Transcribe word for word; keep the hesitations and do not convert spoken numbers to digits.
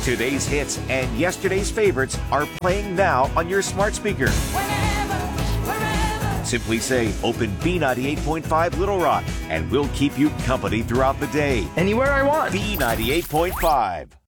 Today's hits and yesterday's favorites are playing now on your smart speaker. Simply say, open B ninety-eight point five Little Rock, and we'll keep you company throughout the day. Anywhere I want. B ninety-eight point five.